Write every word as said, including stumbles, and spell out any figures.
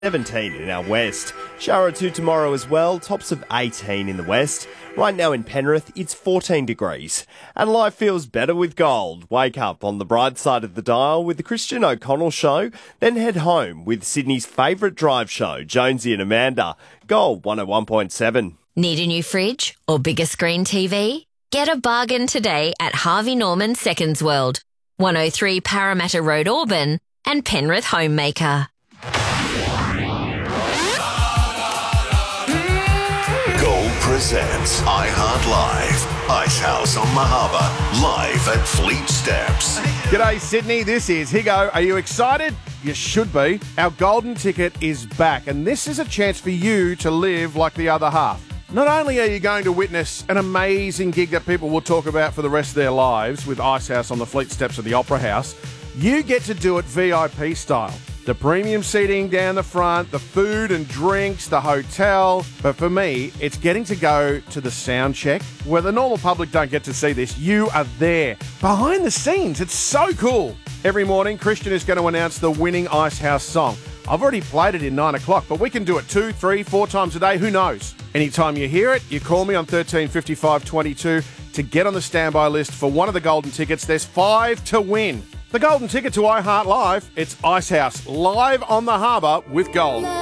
seventeen in our west. Shower or two tomorrow as well, tops of eighteen in the west. Right now in Penrith, it's fourteen degrees. And life feels better with gold. Wake up on the bright side of the dial with the Christian O'Connell Show, then head home with Sydney's favourite drive show, Jonesy and Amanda. Gold one oh one point seven. Need a new fridge or bigger screen T V? Get a bargain today at Harvey Norman Seconds World, one oh three Parramatta Road, Auburn, and Penrith Homemaker. Gold presents iHeart Live. Icehouse on Mahaba, live at Fleet Steps. G'day Sydney, this is Higo. Are you excited? You should be. Our golden ticket is back, and this is a chance for you to live like the other half. Not only are you going to witness an amazing gig that people will talk about for the rest of their lives with Icehouse on the Fleet Steps of the Opera House, you get to do it V I P style. The premium seating down the front, the food and drinks, the hotel. But for me, it's getting to go to the sound check where the normal public don't get to see this. You are there. Behind the scenes. It's so cool. Every morning, Christian is going to announce the winning Icehouse song. I've already played it in nine o'clock, but we can do it two, three, four times a day. Who knows? Anytime you hear it, you call me on thirteen fifty-five twenty-two to get on the standby list for one of the golden tickets. There's five to win. The golden ticket to iHeart Live, it's Icehouse live on the harbour with gold.